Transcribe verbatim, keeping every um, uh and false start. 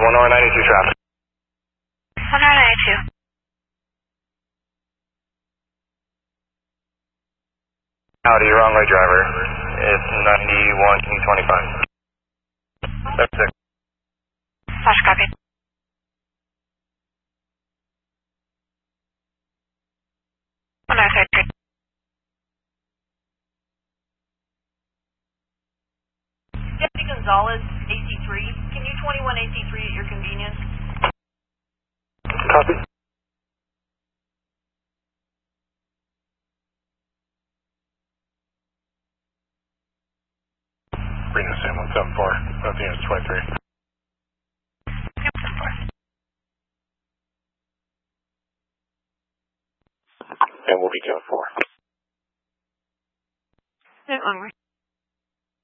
Illinois ninety-two traffic. Illinois ninety-two. Howdy, wrong way driver. It's ninety-one twenty-five. That's six. Flash copy. one nine three. Deputy Gonzalez, A C three. Can you twenty-one A C three at your convenience? Copy. Bring the same one seven four. Both units twenty-three. Yep, seven four. And we'll be going four. Yeah, one more.